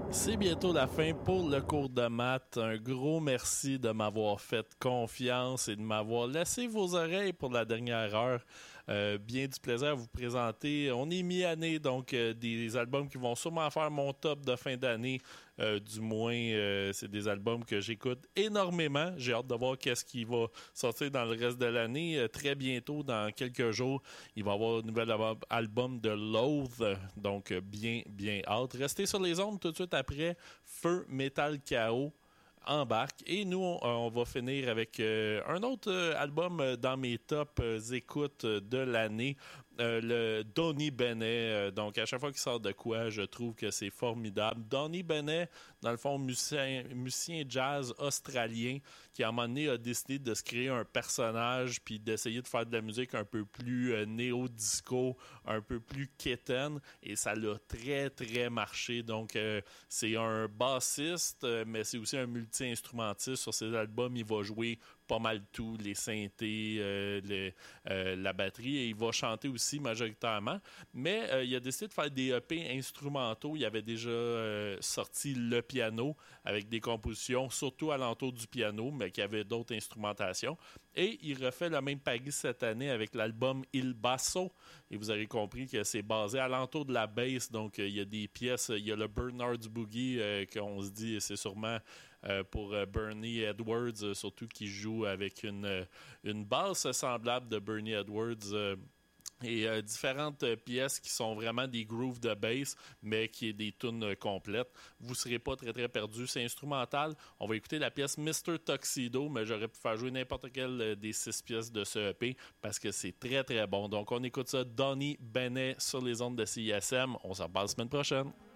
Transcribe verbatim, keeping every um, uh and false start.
C'est bientôt la fin pour le cours de maths. Un gros merci de m'avoir fait confiance et de m'avoir laissé vos oreilles pour la dernière heure. Euh, bien du plaisir à vous présenter. On est mi-année, donc euh, des albums qui vont sûrement faire mon top de fin d'année. Euh, du moins, euh, c'est des albums que j'écoute énormément. J'ai hâte de voir qu'est-ce qui va sortir dans le reste de l'année. Euh, très bientôt, dans quelques jours, il va y avoir un nouvel album de Loathe. Donc, euh, bien, bien hâte. Restez sur les ondes tout de suite après. Feu Metal Chaos embarque. Et nous, on, on va finir avec euh, un autre euh, album euh, dans mes top euh, écoutes de l'année. Euh, le Donny Bennett. Euh, donc, à chaque fois qu'il sort de quoi, je trouve que c'est formidable. Donny Bennett, dans le fond, musicien, musicien jazz australien qui, à un moment donné, a décidé de se créer un personnage puis d'essayer de faire de la musique un peu plus euh, néo-disco, un peu plus quétaine. Et ça l'a très, très marché. Donc, euh, c'est un bassiste, euh, mais c'est aussi un multi-instrumentiste. Sur ses albums, il va jouer pas mal tout, les synthés, euh, les, euh, la batterie, et il va chanter aussi majoritairement, mais euh, il a décidé de faire des E P instrumentaux. Il avait déjà euh, sorti le piano avec des compositions, surtout alentour du piano, mais qui avait d'autres instrumentations, et il refait le même pari cette année avec l'album Il Basso, et vous avez compris que c'est basé alentour de la bass, donc euh, il y a des pièces, il y a le Bernard's Boogie euh, qu'on se dit, c'est sûrement Euh, pour euh, Bernie Edwards, euh, surtout qui joue avec une, euh, une basse semblable de Bernie Edwards. Euh, et euh, différentes euh, pièces qui sont vraiment des grooves de bass, mais qui est des tunes euh, complètes. Vous ne serez pas très très perdu. C'est instrumental. On va écouter la pièce mister Tuxedo, mais j'aurais pu faire jouer n'importe quelle euh, des six pièces de ce E P parce que c'est très très bon. Donc on écoute ça, Donny Bennett sur les ondes de C I S M. On s'en parle la semaine prochaine.